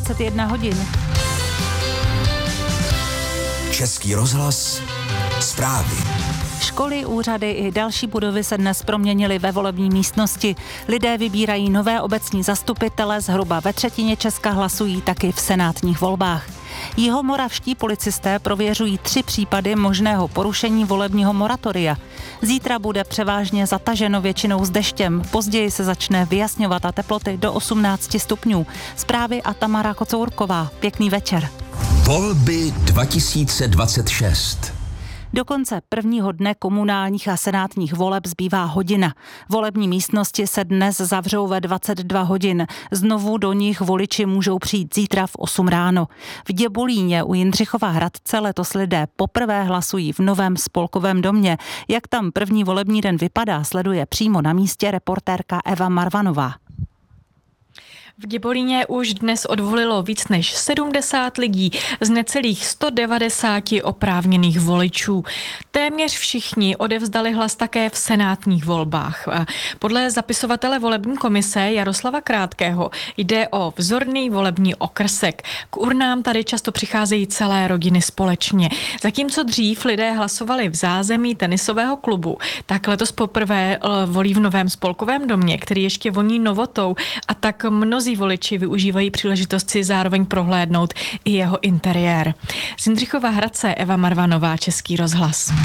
21 hodin. Český rozhlas, zprávy. Školy, úřady i další budovy se dnes proměnily ve volební místnosti. Lidé vybírají nové obecní zastupitele, zhruba ve třetině Česka hlasují taky v senátních volbách. Jihomoravští policisté prověřují 3 případy možného porušení volebního moratoria. Zítra bude převážně zataženo většinou s deštěm, později se začne vyjasňovat a teploty do 18 stupňů. Zprávy a Tamara Kocourková. Pěkný večer. Volby 2026. Do konce prvního dne komunálních a senátních voleb zbývá hodina. Volební místnosti se dnes zavřou ve 22 hodin. Znovu do nich voliči můžou přijít zítra v 8 ráno. V Děbolíně u Jindřichova Hradce letos lidé poprvé hlasují v novém spolkovém domě. Jak tam první volební den vypadá, sleduje přímo na místě reportérka Eva Marvanová. V Děbolíně už dnes odvolilo víc než 70 lidí z necelých 190 oprávněných voličů. Téměř všichni odevzdali hlas také v senátních volbách. Podle zapisovatele volební komise Jaroslava Krátkého jde o vzorný volební okrsek. K urnám tady často přicházejí celé rodiny společně. Zatímco dřív lidé hlasovali v zázemí tenisového klubu, tak letos poprvé volí v novém spolkovém domě, který ještě voní novotou, a tak mnozí voliči využívají příležitost si zároveň prohlédnout i jeho interiér. Z Jindřichova Hradce Eva Marvanová, Český rozhlas.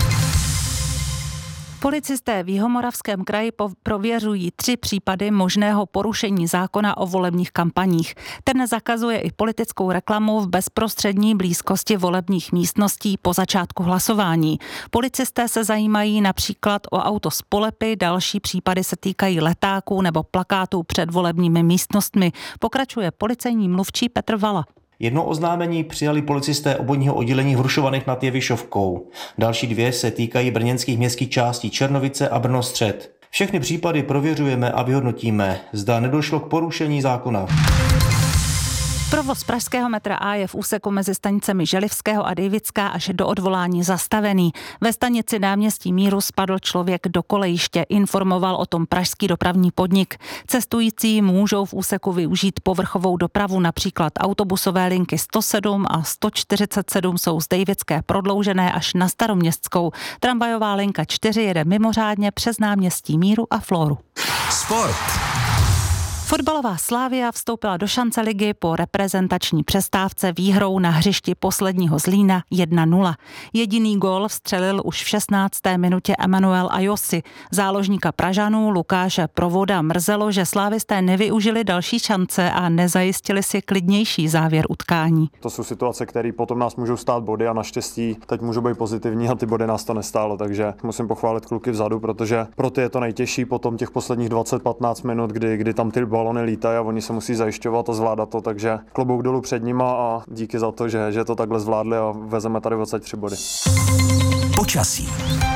Policisté v Jihomoravském kraji prověřují 3 případy možného porušení zákona o volebních kampaních. Ten zakazuje i politickou reklamu v bezprostřední blízkosti volebních místností po začátku hlasování. Policisté se zajímají například o auto s polepy, další případy se týkají letáků nebo plakátů před volebními místnostmi. Pokračuje policejní mluvčí Petr Vala. Jedno oznámení přijali policisté obvodního oddělení v Hrušovanech nad Jevišovkou. Další 2 se týkají brněnských městských částí Černovice a Brno střed. Všechny případy prověřujeme a vyhodnotíme, zda nedošlo k porušení zákona. Provoz pražského metra A je v úseku mezi stanicemi Želivského a Dejvická až do odvolání zastavený. Ve stanici Náměstí Míru spadl člověk do kolejiště, informoval o tom pražský dopravní podnik. Cestující můžou v úseku využít povrchovou dopravu, například autobusové linky 107 a 147 jsou z Dejvické prodloužené až na Staroměstskou. Tramvajová linka 4 jede mimořádně přes Náměstí Míru a Floru. Sport. Fotbalová Slavia vstoupila do šance ligy po reprezentační přestávce výhrou na hřišti posledního Zlína 1-0. Jediný gól vstřelil už v 16. minutě Emanuel Ajosi. Záložníka Pražanů Lukáše Provoda mrzelo, že slávisté nevyužili další šance a nezajistili si klidnější závěr utkání. To jsou situace, které potom nás můžou stát body a naštěstí teď můžou být pozitivní a ty body nás to nestálo, takže musím pochválit kluky vzadu, protože pro ty je to nejtěžší potom těch posledních 20-15 minut, kdy tam ty balony lítají a oni se musí zajišťovat a zvládat to, takže klobouk dolů před nima a díky za to, že to takhle zvládli a vezeme tady 23 body. Počasí.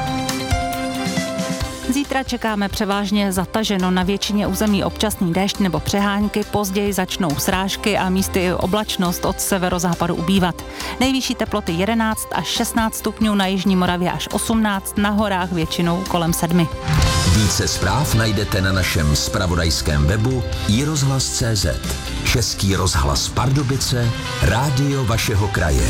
Zítra čekáme převážně zataženo, na většině území občasný déšť nebo přehánky, později začnou srážky a místy i oblačnost od severozápadu ubývat. Nejvyšší teploty 11 až 16 stupňů, na jižní Moravě až 18, na horách většinou kolem 7. Více zpráv najdete na našem zpravodajském webu iRozhlas.cz. Český rozhlas Pardubice, rádio vašeho kraje.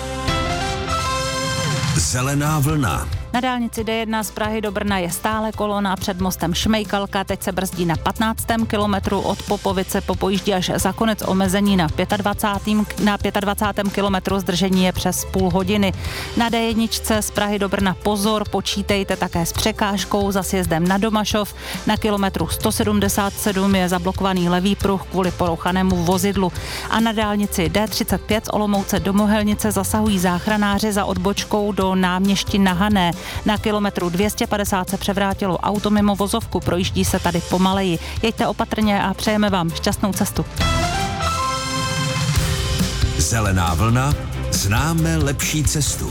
Zelená vlna. Na dálnici D1 z Prahy do Brna je stále kolona před mostem Šmejkalka, teď se brzdí na 15. kilometru, od Popovice po Pojíždí až za konec omezení na 25. kilometru, zdržení je přes půl hodiny. Na D1 z Prahy do Brna pozor, počítejte také s překážkou za sjezdem na Domašov. Na kilometru 177 je zablokovaný levý pruh kvůli porouchanému vozidlu. A na dálnici D35 z Olomouce do Mohelnice zasahují záchranáři za odbočkou do Náměšti na Hané. Na kilometru 250 se převrátilo auto mimo vozovku, projíždí se tady pomaleji. Jeďte opatrně a přejeme vám šťastnou cestu. Zelená vlna, známe lepší cestu.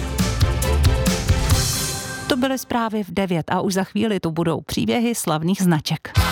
To byly zprávy v 9 a už za chvíli tu budou příběhy slavných značek.